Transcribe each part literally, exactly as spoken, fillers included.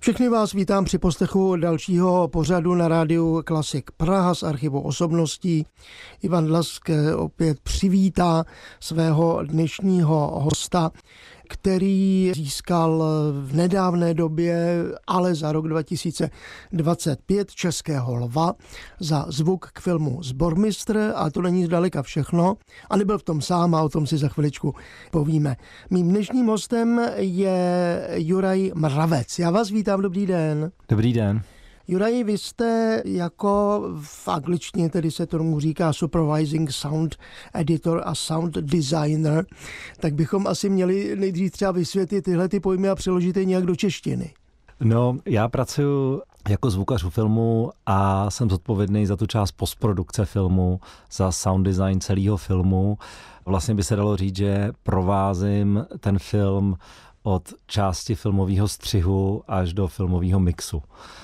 Všechny vás vítám při poslechu dalšího pořadu na rádiu Klasik Praha z archivu osobností. Ivan Dlask opět přivítá svého dnešního hosta, který získal v nedávné době, ale za rok dva tisíce dvacet pět Českého lva za zvuk k filmu Sbormistr, a to není zdaleka všechno. A nebyl v tom sám a o tom si za chviličku povíme. Mým dnešním hostem je Juraj Mravec. Já vás vítám, dobrý den. Dobrý den. Juraj, vy jste jako v angličtině, tedy se tomu říká supervising sound editor a sound designer, tak bychom asi měli nejdřív třeba vysvětlit tyhle ty pojmy a přeložit je nějak do češtiny. No, já pracuji jako zvukař u filmu a jsem zodpovědný za tu část postprodukce filmu, za sound design celého filmu. Vlastně by se dalo říct, že provázím ten film od části filmového střihu až do filmového mixu.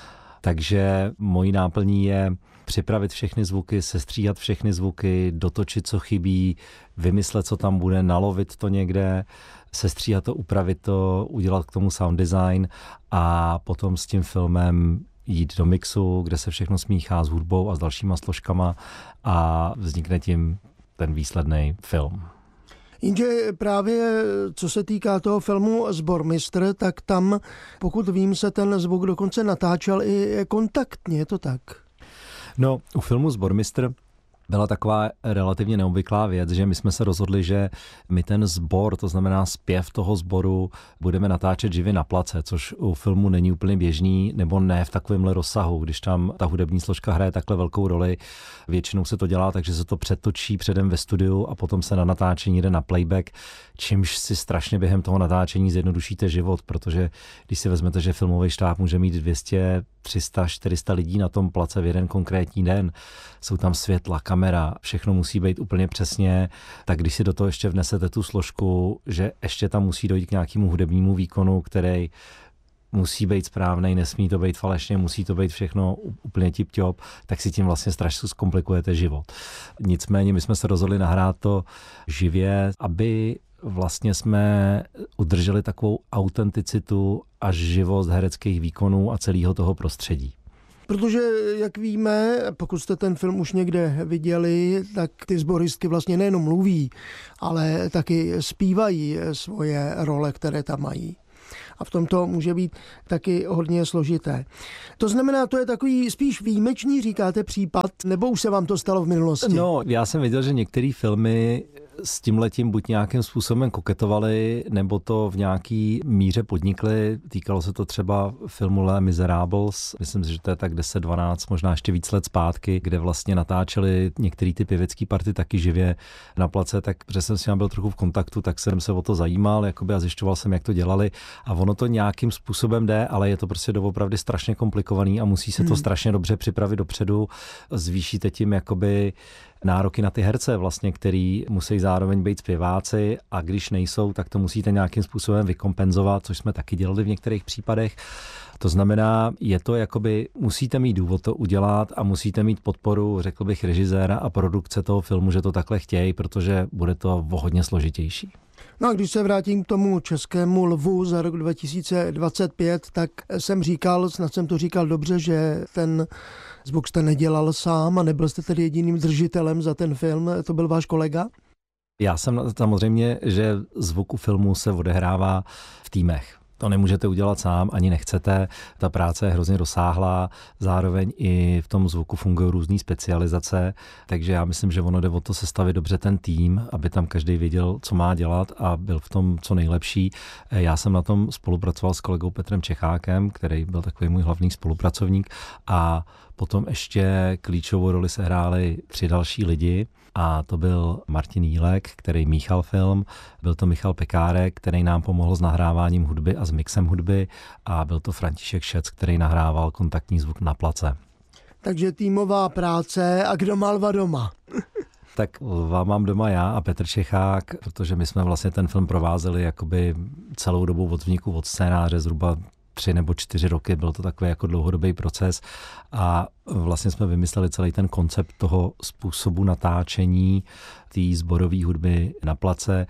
Takže mojí náplní je připravit všechny zvuky, sestříhat všechny zvuky, dotočit, co chybí, vymyslet, co tam bude, nalovit to někde, sestříhat to, upravit to, udělat k tomu sound design a potom s tím filmem jít do mixu, kde se všechno smíchá s hudbou a s dalšíma složkama a vznikne tím ten výsledný film. Jenže právě co se týká toho filmu Sbormistr, tak tam, pokud vím, se ten zvuk dokonce natáčel i kontaktně, je to tak? No, u filmu Sbormistr byla taková relativně neobvyklá věc, že my jsme se rozhodli, že my ten sbor, to znamená zpěv toho sboru, budeme natáčet živě na place, což u filmu není úplně běžný, nebo ne v takovémhle rozsahu, když tam ta hudební složka hraje takhle velkou roli. Většinou se to dělá, takže se to přetočí předem ve studiu a potom se na natáčení jde na playback, čímž si strašně během toho natáčení zjednodušíte život, protože když si vezmete, že filmový štáb může mít dvě stě, tři sta, čtyři sta lidí na tom place v jeden konkrétní den, jsou tam světla, kamera, všechno musí být úplně přesně, tak když si do toho ještě vnesete tu složku, že ještě tam musí dojít k nějakému hudebnímu výkonu, který musí být správnej, nesmí to být falešně, musí to být všechno úplně tip-top, tak si tím vlastně strašně zkomplikujete život. Nicméně my jsme se rozhodli nahrát to živě, aby vlastně jsme udrželi takovou autenticitu a živost hereckých výkonů a celého toho prostředí. Protože, jak víme, pokud jste ten film už někde viděli, tak ty sboristky vlastně nejenom mluví, ale taky zpívají svoje role, které tam mají. A v tom to může být taky hodně složité. To znamená, to je takový spíš výjimečný, říkáte, případ, nebo už se vám to stalo v minulosti? No, já jsem viděl, že některé filmy s tímhletím buď nějakým způsobem koketovali, nebo to v nějaký míře podnikli. Týkalo se to třeba filmu Les Miserables, myslím si, že to je tak deset dvanáct, možná ještě víc let zpátky, kde vlastně natáčeli některé ty pěvecký party taky živě na place, tak protože jsem s ním byl trochu v kontaktu, tak jsem se o to zajímal jakoby, a zjišťoval jsem, jak to dělali. A ono to nějakým způsobem jde, ale je to prostě doopravdy strašně komplikovaný a musí se to hmm. strašně dobře připravit dopředu. Zvýšíte tím jakoby nároky na ty herce vlastně, který musí zároveň být zpěváci a když nejsou, tak to musíte nějakým způsobem vykompenzovat, což jsme taky dělali v některých případech. To znamená, je to jakoby, musíte mít důvod to udělat a musíte mít podporu, řekl bych, režiséra a produkce toho filmu, že to takhle chtějí, protože bude to hodně složitější. No a když se vrátím k tomu Českému lvu za rok dva tisíce dvacet pět, tak jsem říkal, snad jsem to říkal dobře, že ten zvuk jste nedělal sám a nebyl jste tedy jediným držitelem za ten film, to byl váš kolega? Já jsem samozřejmě, že zvuk u filmu se odehrává v týmech. To nemůžete udělat sám, ani nechcete. Ta práce je hrozně rozsáhlá, zároveň i v tom zvuku fungují různý specializace, takže já myslím, že ono jde o to sestavit dobře ten tým, aby tam každý věděl, co má dělat a byl v tom co nejlepší. Já jsem na tom spolupracoval s kolegou Petrem Čechákem, který byl takový můj hlavní spolupracovník a potom ještě klíčovou roli sehráli tři další lidi. A to byl Martin Jílek, který míchal film, byl to Michal Pekárek, který nám pomohl s nahráváním hudby a s mixem hudby a byl to František Šec, který nahrával kontaktní zvuk na place. Takže týmová práce a kdo má lva doma? Tak lva mám doma já a Petr Čechák, protože my jsme vlastně ten film provázeli jakoby celou dobu od vzniku, od scénáře zhruba tři nebo čtyři roky, byl to takový jako dlouhodobý proces a vlastně jsme vymysleli celý ten koncept toho způsobu natáčení té sborové hudby na place.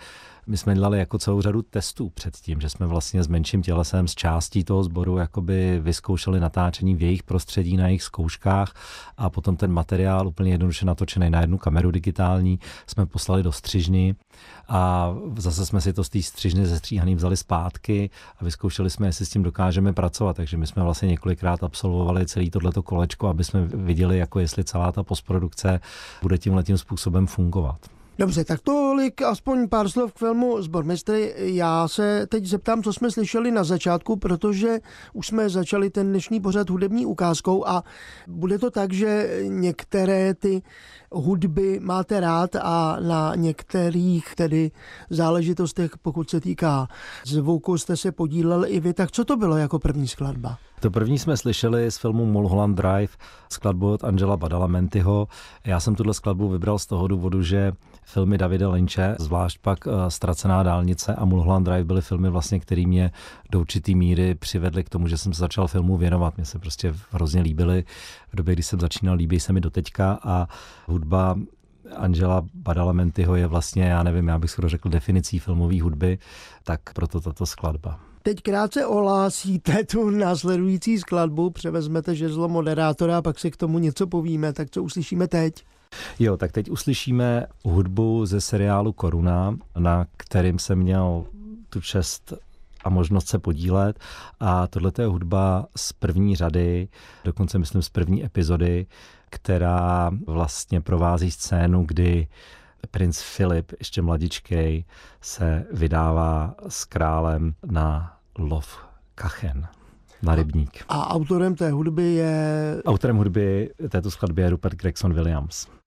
My jsme dělali jako celou řadu testů předtím, že jsme vlastně s menším tělesem, s částí toho sboru jakoby vyzkoušeli natáčení v jejich prostředí, na jejich zkouškách a potom ten materiál úplně jednoduše natočený na jednu kameru digitální jsme poslali do střižny a zase jsme si to z té střižny ze stříhaný vzali zpátky a vyzkoušeli jsme, jestli s tím dokážeme pracovat. Takže my jsme vlastně několikrát absolvovali celý tohleto kolečko, aby jsme viděli, jako jestli celá ta postprodukce bude tímhletím způsobem fungovat. Dobře, tak tolik aspoň pár slov k filmu Sbormistry. Já se teď zeptám, co jsme slyšeli na začátku, protože už jsme začali ten dnešní pořad hudební ukázkou a bude to tak, že některé ty hudby máte rád a na některých tedy záležitostech, pokud se týká zvuku, jste se podílel i vy. Tak co to bylo jako první skladba? To první jsme slyšeli z filmu Mulholland Drive, skladbu od Angela Badalamentiho. Já jsem tuhle skladbu vybral z toho důvodu, že filmy Davida Lynche, zvlášť pak Ztracená dálnice a Mulholland Drive byly filmy, vlastně, které mě do určitý míry přivedly k tomu, že jsem se začal filmu věnovat. Mně se prostě hrozně líbily. V době, kdy jsem začínal, líbí se mi doteďka a hudba Angela Badalamentiho je vlastně, já nevím, já bych skoro řekl definicí filmové hudby, tak proto tato skladba. Teď krátce ohlásíte tu následující skladbu, převezmete žezlo moderátora a pak si k tomu něco povíme. Tak co uslyšíme teď? Jo, tak teď uslyšíme hudbu ze seriálu Koruna, na kterým jsem měl tu čest a možnost se podílet. A tohle je hudba z první řady, dokonce myslím z první epizody, která vlastně provází scénu, kdy princ Filip, ještě mladičkej, se vydává s králem na lov kachen, na rybník. A autorem té hudby je... Autorem hudby této skladby je Rupert Gregson Williams.